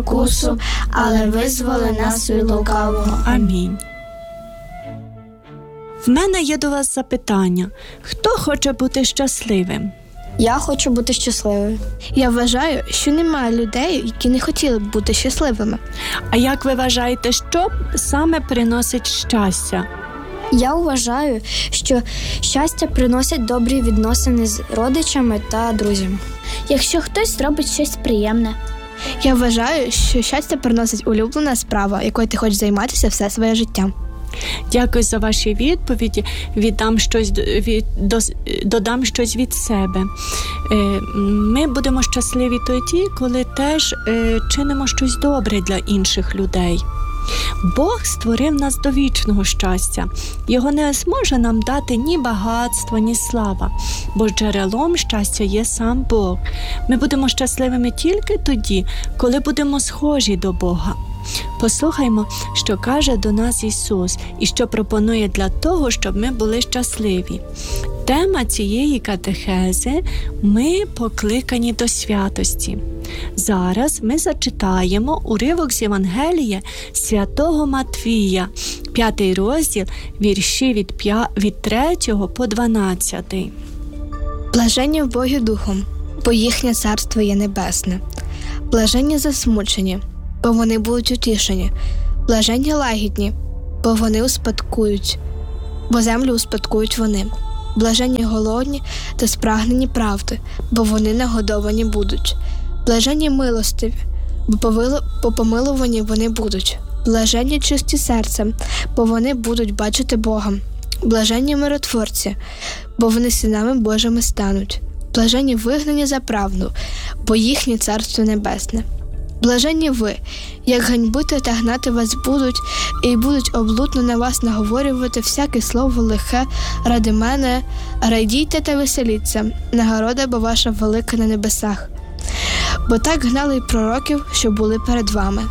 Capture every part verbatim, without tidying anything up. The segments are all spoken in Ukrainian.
спокусу, але визволи нас від лукавого. Амінь. В мене є до вас запитання. Хто хоче бути щасливим? Я хочу бути щасливою. Я вважаю, що немає людей, які не хотіли б бути щасливими. А як ви вважаєте, що саме приносить щастя? Я вважаю, що щастя приносять добрі відносини з родичами та друзями. Якщо хтось робить щось приємне. Я вважаю, що щастя приносить улюблена справа, якою ти хочеш займатися все своє життя. Дякую за ваші відповіді. Віддам щось, від, до, додам щось від себе. Ми будемо щасливі тоді, коли теж чинимо щось добре для інших людей. Бог створив нас до вічного щастя. Його не зможе нам дати ні багатство, ні слава, бо джерелом щастя є сам Бог. Ми будемо щасливими тільки тоді, коли будемо схожі до Бога. Послухаймо, що каже до нас Ісус і що пропонує для того, щоб ми були щасливі. Тема цієї катехези – ми покликані до святості. Зараз ми зачитаємо уривок з Євангелія святого Матвія, п'ятий розділ, вірші від, п'я... від третього по дванадцятий. Блаженні вбогі духом, бо їхнє царство є небесне. Блаженні засмучені, бо вони будуть утішені. Блаженні лагідні, бо вони успадкують, бо землю успадкують вони. Блаженні голодні та спрагнені правди, бо вони нагодовані будуть. Блаженні милостиві, бо помилувані вони будуть. Блаженні чисті серцем, бо вони будуть бачити Бога. Блаженні миротворці, бо вони синами Божими стануть. Блаженні вигнані за правду, бо їхнє царство небесне. Блаженні ви, як ганьбити та гнати вас будуть, і будуть облудно на вас наговорювати всяке слово лихе ради мене, радійте та веселіться, нагорода бо ваша велика на небесах. Бо так гнали й пророків, що були перед вами.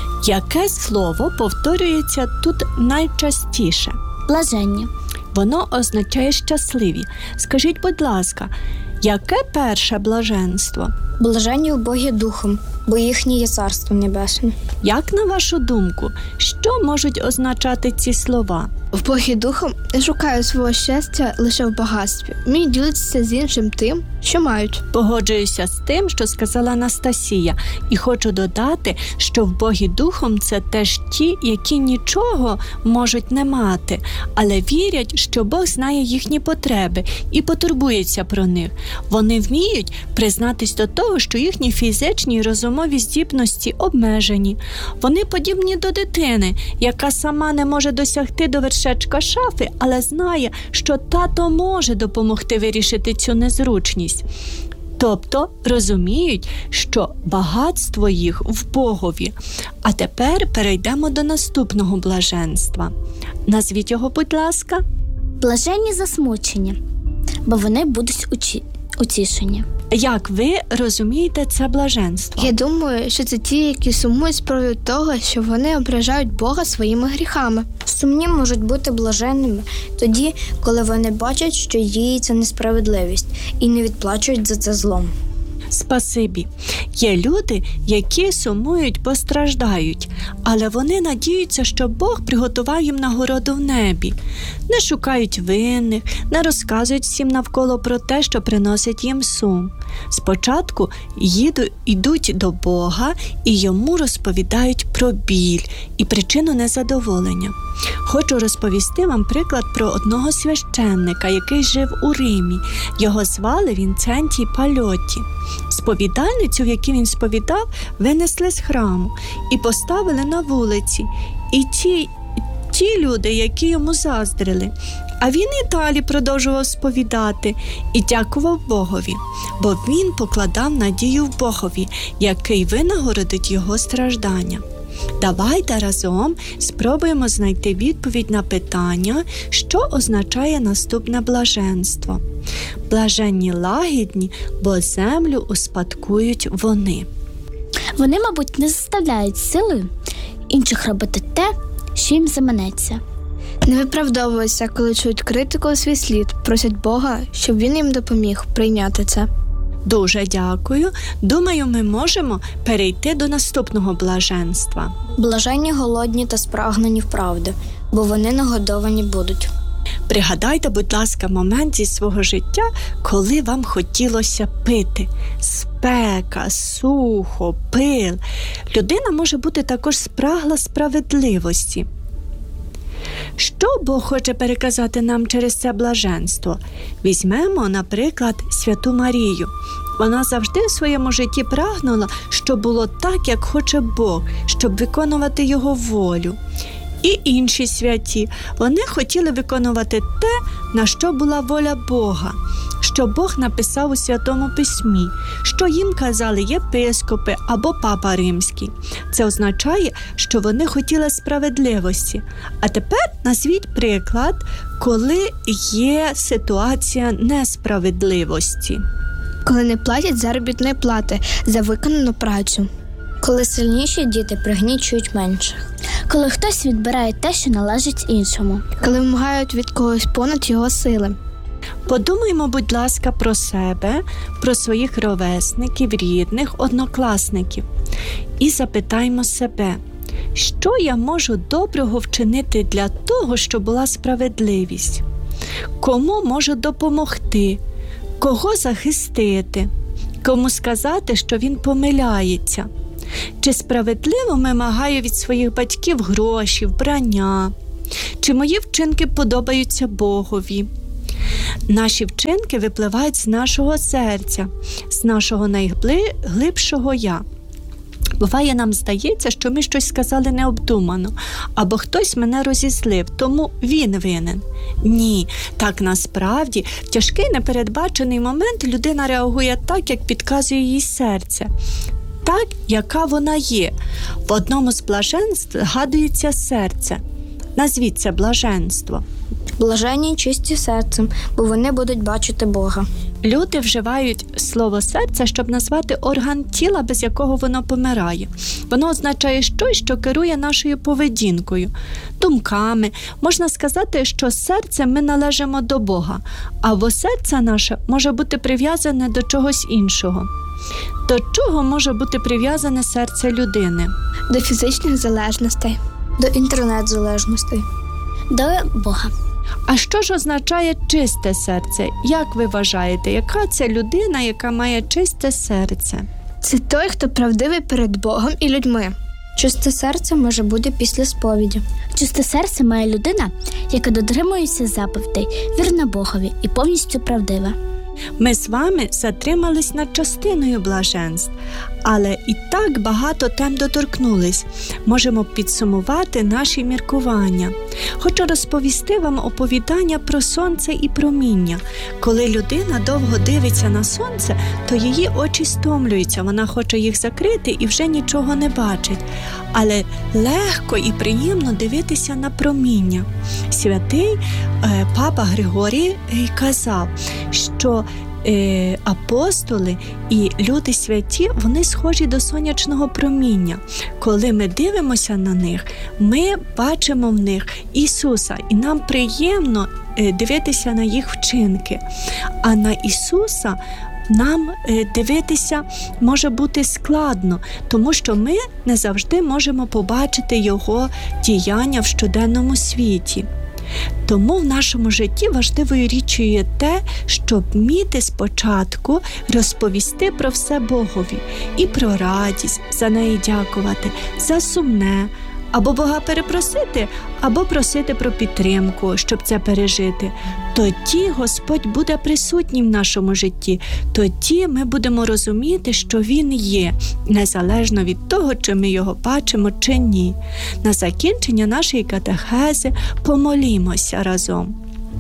Яке слово повторюється тут найчастіше? Блаженні. Воно означає щасливі. Скажіть, будь ласка, яке перше блаженство? Блаженні вбогі духом, бо їхнє є царство небесне. Як на вашу думку, що можуть означати ці слова? Вбогі духом не шукають свого щастя лише в багатстві. Вміють ділитися з іншим тим, що мають. Погоджуюся з тим, що сказала Анастасія. І хочу додати, що вбогі духом – це теж ті, які нічого можуть не мати, але вірять, що Бог знає їхні потреби і потурбується про них. Вони вміють признатись до того, що їхні фізичні і розумові здібності обмежені. Вони подібні до дитини, яка сама не може досягти до вершечка шафи, але знає, що тато може допомогти вирішити цю незручність. Тобто розуміють, що багатство їх в Богові. А тепер перейдемо до наступного блаженства. Назвіть його, будь ласка. Блаженні засмучені, бо вони будуть учі... утішені. Як ви розумієте це блаженство? Я думаю, що це ті, які сумують з приводу того, що вони ображають Бога своїми гріхами. Сумні можуть бути блаженними тоді, коли вони бачать, що діється несправедливість, і не відплачують за це злом. Спасибі. Є люди, які сумують, бо страждають, але вони надіються, що Бог приготував їм нагороду в небі. Не шукають винних, не розказують всім навколо про те, що приносить їм сум. Спочатку їду, йдуть до Бога і йому розповідають про біль і причину незадоволення. Хочу розповісти вам приклад про одного священника, який жив у Римі. Його звали Вінцентій Пальотті. Сповідальницю, в якій він сповідав, винесли з храму і поставили на вулиці. І ті, ті люди, які йому заздрили. А він і далі продовжував сповідати і дякував Богові, бо він покладав надію в Богові, який винагородить його страждання. Давайте разом спробуємо знайти відповідь на питання, що означає наступне блаженство. Блаженні лагідні, бо землю успадкують вони. Вони, мабуть, не заставляють силою інших робити те, що їм заманеться. Не виправдовуються, коли чують критику у свій слід, просять Бога, щоб він їм допоміг прийняти це. Дуже дякую. Думаю, ми можемо перейти до наступного блаженства. Блаженні голодні та спрагнені в правди, бо вони нагодовані будуть. Пригадайте, будь ласка, момент зі свого життя, коли вам хотілося пити. Спека, сухо, пил. Людина може бути також спрагла справедливості. Що Бог хоче переказати нам через це блаженство? Візьмемо, наприклад, Святу Марію. Вона завжди в своєму житті прагнула, щоб було так, як хоче Бог, щоб виконувати Його волю. І інші святі, вони хотіли виконувати те, на що була воля Бога, що Бог написав у Святому Письмі, що їм казали єпископи або Папа Римський. Це означає, що вони хотіли справедливості. А тепер назвіть приклад, коли є ситуація несправедливості. Коли не платять заробітної плати за виконану працю. Коли сильніші діти пригнічують менших. Коли хтось відбирає те, що належить іншому. Коли вимагають від когось понад його сили. Подумаймо, будь ласка, про себе, про своїх ровесників, рідних, однокласників. І запитаймо себе, що я можу доброго вчинити для того, щоб була справедливість? Кому можу допомогти? Кого захистити? Кому сказати, що він помиляється? Чи справедливо вимагаю від своїх батьків гроші, вбрання? Чи мої вчинки подобаються Богові? Наші вчинки випливають з нашого серця, з нашого найглибшого «я». Буває, нам здається, що ми щось сказали необдумано, або хтось мене розізлив, тому він винен. Ні, так насправді в тяжкий непередбачений момент людина реагує так, як підказує їй серце. Так, яка вона є. В одному з блаженств згадується серце. Назвіть це блаженство. Блаженні чисті серцем, бо вони будуть бачити Бога. Люди вживають слово «серце», щоб назвати орган тіла, без якого воно помирає. Воно означає щось, що керує нашою поведінкою, думками. Можна сказати, що серцем ми належимо до Бога, або серце наше може бути прив'язане до чогось іншого. До чого може бути прив'язане серце людини? До фізичних залежностей. До інтернет-залежностей. До Бога. А що ж означає чисте серце? Як ви вважаєте, яка це людина, яка має чисте серце? Це той, хто правдивий перед Богом і людьми. Чисте серце може бути після сповіді. Чисте серце має людина, яка дотримується заповідей, вірна Богові і повністю правдива. Ми з вами затримались над частиною блаженств, але і так багато тем доторкнулись. Можемо підсумувати наші міркування. Хочу розповісти вам оповідання про сонце і проміння. Коли людина довго дивиться на сонце, то її очі стомлюються, вона хоче їх закрити і вже нічого не бачить. Але легко і приємно дивитися на проміння. Святий е, Папа Григорій казав, що Е, апостоли і люди святі, вони схожі до сонячного проміння. Коли ми дивимося на них, ми бачимо в них Ісуса, і нам приємно е, дивитися на їх вчинки. А на Ісуса нам е, дивитися може бути складно, тому що ми не завжди можемо побачити Його діяння в щоденному світі. Тому в нашому житті важливою річчю є те, щоб вміти спочатку розповісти про все Богові і про радість, за неї дякувати, за сумне, або Бога перепросити, або просити про підтримку, щоб це пережити. Тоді Господь буде присутній в нашому житті, тоді ми будемо розуміти, що Він є, незалежно від того, чи ми Його бачимо, чи ні. На закінчення нашої катехези помолімося разом.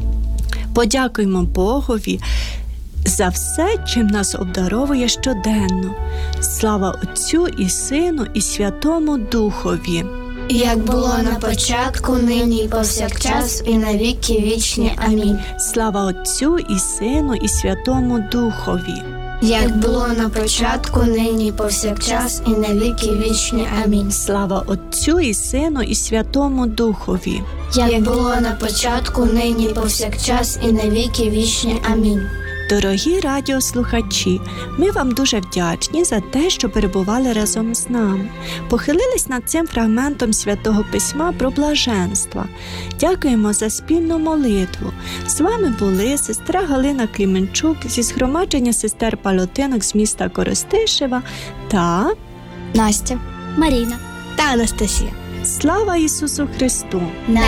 Подякуємо Богові за все, чим нас обдаровує щоденно. Слава Отцю і Сину і Святому Духові. Як було на початку, нині і повсякчас, і на віки вічні. Амінь. Слава Отцю і Сину і Святому Духові. Як було на початку, нині і повсякчас, і на віки вічні. Амінь. Слава Отцю і Сину і Святому Духові. Як було на початку, нині і повсякчас, і на віки вічні. Амінь. Дорогі радіослухачі, ми вам дуже вдячні за те, що перебували разом з нами. Похилились над цим фрагментом Святого Письма про блаженства. Дякуємо за спільну молитву. З вами були сестра Галина Кліменчук зі згромадження сестер Палотинок з міста Коростишева та Настя. Маріна. Та Анастасія. слава Ісусу Христу! На